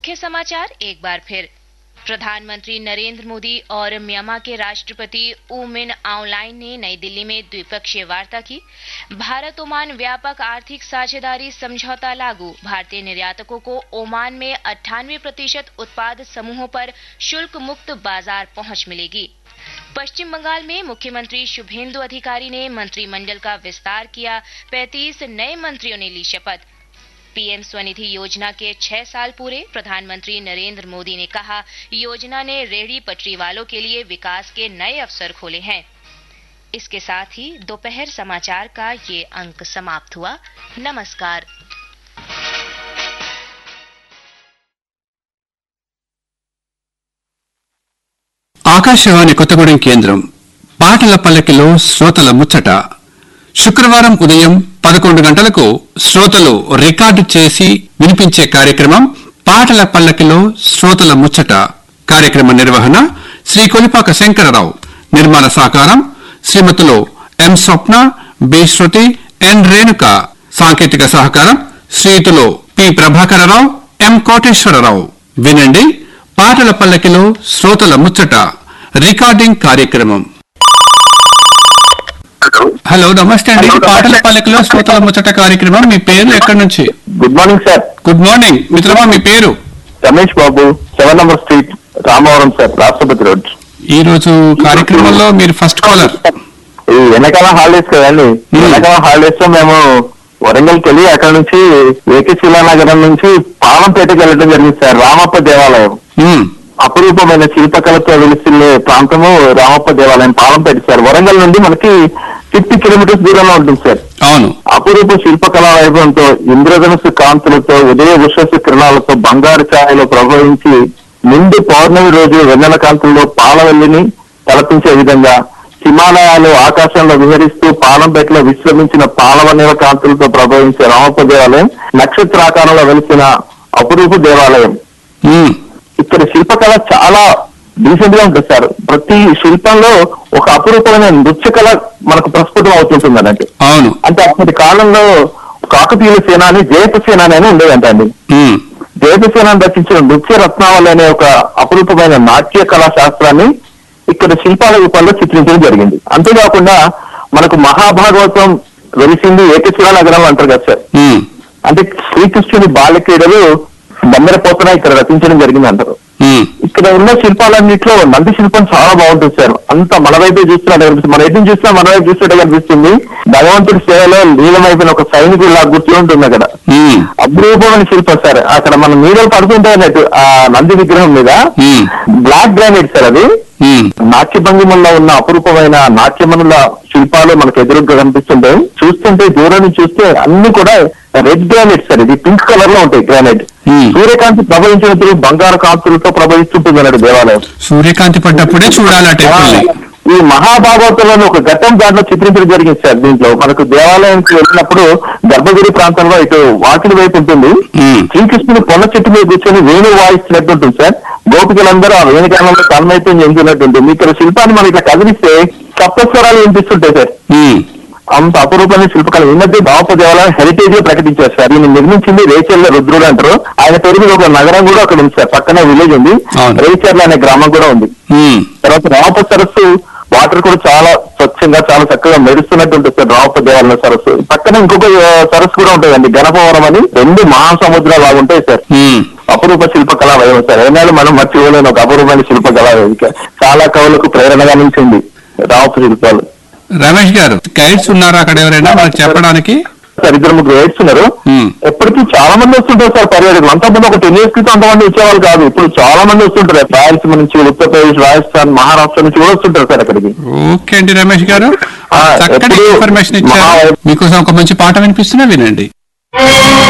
मुख्य समाचार एक बार फिर। प्रधानमंत्री नरेंद्र मोदी और म्यांमार के राष्ट्रपति ऊ मिन आउंगलाइन ने नई दिल्ली में द्विपक्षीय वार्ता की। भारत ओमान व्यापक आर्थिक साझेदारी समझौता लागू। भारतीय निर्यातकों को ओमान में 98% उत्पाद समूहों पर शुल्क मुक्त बाजार पहुंच मिलेगी। पश्चिम बंगाल में मुख्यमंत्री शुभेंदु अधिकारी ने मंत्रिमंडल का विस्तार किया। 35 नए मंत्रियों ने ली शपथ। पीएम स्वनिधि योजना के 6 साल पूरे। प्रधानमंत्री नरेंद्र मोदी ने कहा, योजना ने रेहड़ी पटरी वालों के लिए विकास के नए अवसर खोले हैं। इसके साथ ही दोपहर समाचार का ये अंक समाप्त हुआ। नमस्कार। ఆకాశవాణి కొత్తగూడెం కేంద్రం పాటల పల్లకిలో శ్రోతల ముచ్చట. శుక్రవారం ఉదయం 11 గంటలకు శ్రోతలు రికార్డు చేసి వినిపించే కార్యక్రమం పాటల పల్లకిలో శ్రోతల ముచ్చట. కార్యక్రమ నిర్వహణ శ్రీ కొలిపాక శంకరరావు. నిర్మాణ సహకారం శ్రీమతులు ఎం స్వప్న, బి శృతి, ఎన్ రేణుక. సాంకేతిక సహకారం శ్రీయుతులు పి ప్రభాకరరావు, ఎం కోటేశ్వరరావు. వినండి పాటల పల్లకిలో శ్రోతల ముచ్చట రికార్డింగ్ కార్యక్రమం. హలో, నమస్తే అండి. పాటల పల్లకిలో శ్రోతల ముచ్చట కార్యక్రమం. మీ పేరు, ఎక్కడి నుంచి? Good morning sir. Good morning మిత్రమా. మీ పేరు? Ramesh Babu, 7 number street, Ramavaram sir, రాష్ట్రపతి రోడ్. ఈ రోజు కార్యక్రమంలో మీరు ఫస్ట్ కాలర్. ఈ వెనకాల హాలిడేస్ కదండి. వెనకాల హాలిడేస్ లో మేము వరంగల్కి వెళ్ళి అక్కడ నుంచి ఏకే శిలానగరం నుంచి పాలంపేటకి వెళ్ళడం జరిగింది సార్. రామప్ప దేవాలయం అపురూపమైన శిల్పకళతో వెలిసిల్లే ప్రాంతము రామప్ప దేవాలయం, పాలంపేట సార్. వరంగల్ నుండి మనకి 50 కిలోమీటర్స్ దూరంలో ఉంటుంది సార్. అవును. అపురూప శిల్పకళా వైభవంతో, ఇంద్రధనుసు కాంతులతో, ఉదయ ఉషస్సు కిరణాలతో బంగారు ఛాయలో ప్రభవించి నిండు పౌర్ణమి రోజు వెన్నెల కాంతుల్లో పాలవెల్లిని తలపించే విధంగా హిమాలయాలు ఆకాశంలో విహరిస్తూ పాలంపేటలో విశ్రమించిన పాలవనేల కాంతులతో ప్రభవించే రామప్ప దేవాలయం నక్షత్రాకారంలో వెలిసిన అపురూప దేవాలయం. ఇక్కడ శిల్పకళ చాలా డీసెంట్ గా ఉంటుంది సార్. ప్రతి శిల్పంలో ఒక అపురూపమైన నృత్య కళ మనకు ప్రస్ఫుటం అవుతుంటుంది అన్నట్టు. అవును. అంటే అప్పటి కాలంలో కాకతీయుల సేనాని, జయప సేనాని అని ఉండేదంట అండి. జయప సేనాని రచించిన నృత్య రత్నావళి అనే ఒక అపురూపమైన నాట్య కళా శాస్త్రాన్ని ఇక్కడ శిల్పాల రూపంలో చిత్రించడం జరిగింది. అంతేకాకుండా మనకు మహాభాగవతం వెలిసింది ఏకశిలా నగరం అంటారు కదా సార్. అంటే శ్రీకృష్ణుని బాల్యక్రీడలు బమ్మెరపోతన ఇక్కడ రచించడం జరిగింది అంటారు. ఇక్కడ ఉన్న శిల్పాలన్నింటిలో నంది శిల్పం చాలా బాగుంటుంది సార్. అంత మన వైపే చూస్తున్నట్టు కనిపిస్తుంది. మన ఎటు చూసినా మన వైపు చూసినట్టు కనిపిస్తుంది. భగవంతుడి సేవలో లీలమైపోయిన ఒక సైనికుడు లాగా గుర్తు ఉంటుంది అక్కడ. అద్భుతమైన శిల్పం సార్. అక్కడ మన నీడలు పడుతుంటాయి అన్నట్టు ఆ నంది విగ్రహం మీద. బ్లాక్ గ్రానైట్ సార్ అది. నాట్య భంగిమల్లో ఉన్న అపురూపమైన నాట్యమనుల శిల్పాలు మనకు ఎదురుగా కనిపిస్తుంటాయి. చూస్తుంటే దూరం నుంచి చూస్తే అన్ని కూడా రెడ్ గ్రానైట్ సార్. ఇది పింక్ కలర్ లో ఉంటాయి గ్రానైట్. సూర్యకాంతి ప్రభవించినప్పుడు బంగారు కాంతులతో ప్రభవిస్తుంటుంది అన్నట్టు దేవాలయం. సూర్యకాంతి పడ్డప్పుడే చూడాలంటే ఈ మహాభాగవతంలోని ఒక ఘట్టం దాంట్లో చిత్రించడం జరిగింది సార్. దీంట్లో మనకు దేవాలయానికి వెళ్ళినప్పుడు గర్భగుడి ప్రాంతంలో ఇటు వాకిలి వైపు ఉంటుంది. శ్రీకృష్ణుడు పొన్న చెట్టు మీద కూర్చొని వేణు వాయిస్తున్నట్టు ఉంటుంది సార్. గోపికలందరూ ఆ వేణుకాలంలో తన్మయత్వం చెందినట్టు ఉంటుంది. ఇక్కడ శిల్పాన్ని మనం ఇట్లా కదిలిస్తే సప్తస్వరాలు వినిపిస్తుంటాయి సార్. అంత అపురూపమైన శిల్పకళ. ఈ మధ్య రామప్ప దేవాలయం హెరిటేజ్ గా ప్రకటించారు సార్. ఈయన నిర్మించింది రేచర్ల రుద్రుడు అంటారు. ఆయన పేరు మీద ఒక నగరం కూడా అక్కడ ఉంది సార్. పక్కనే విలేజ్ ఉంది, రేచర్ల అనే గ్రామం కూడా ఉంది. తర్వాత రామప్ప సరస్సు వాటర్ కూడా చాలా స్వచ్ఛంగా చాలా చక్కగా మెరుస్తున్నట్టు ఉంటుంది సార్ రామప్ప దేవాలయం సరస్సు. పక్కన ఇంకొక సరస్సు కూడా ఉంటుందండి, గణపవరం అని. 2 మహాసముద్రాలు లాగా ఉంటాయి సార్. అపురూప శిల్పకళా వైభవం సార్. ఏనాడు మనం మర్చిపోలేని ఒక అపురూపమైన శిల్పకళా వేదిక. చాలా కవులకు ప్రేరణగా నిలిచింది రామప్ప శిల్పాలు. రమేష్ గారు, గైడ్స్ ఉన్నారా అక్కడ ఎవరైనా మనకు చెప్పడానికి? సార్ 2-3 గైడ్స్ ఉన్నారు. ఎప్పటికీ చాలా మంది వస్తుంటారు సార్ పర్యాటకులు. అంతమంది ఒక 10 years క్రితం అంతమంది వచ్చేవాళ్ళు కాదు. ఇప్పుడు చాలా మంది వస్తుంటారు. రాయలసీమ నుంచి, ఉత్తరప్రదేశ్, రాజస్థాన్, మహారాష్ట్ర నుంచి కూడా వస్తుంటారు సార్ అక్కడికి. ఓకే అండి రమేష్ గారు, చక్కటి ఇన్ఫర్మేషన్ ఇచ్చారు. మీకోసం ఒక మంచి పాట వినిపిస్తున్నా, వినండి.